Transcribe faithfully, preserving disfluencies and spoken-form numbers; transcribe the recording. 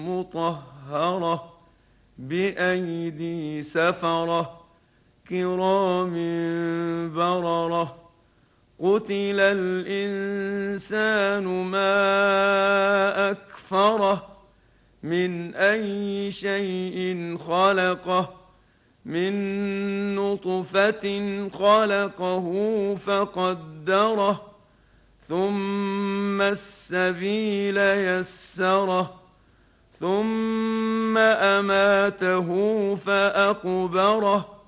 مطهرة بأيدي سفرة كرام بررة قتل الإنسان ما أكفره من أي شيء خلقه من نطفة خلقه فقدره ثم السبيل يسره ثم أماته فأقبره